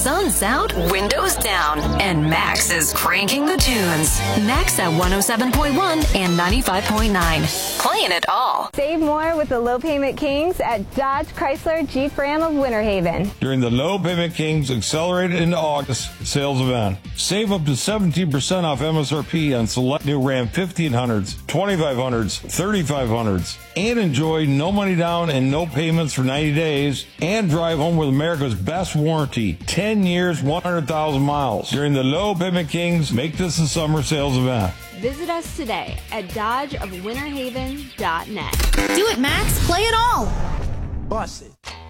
sun's out, windows down, and Max is cranking the tunes. Max at 107.1 and 95.9. Playing it all. Save more with the Low Payment Kings at Dodge Chrysler Jeep Ram of Winter Haven. During the Low Payment Kings Accelerated into August sales event. Save up to 17% off MSRP on select new Ram 1500s, 2500s, 3500s, and enjoy no money down and no payments for 90 days, and drive home with America's best warranty, 10 years, 100,000 miles. During the Low Payment Kings, make this a summer sales event. Visit us today at dodgeofwinterhaven.net. Do it, Max. Play it all. Bust it.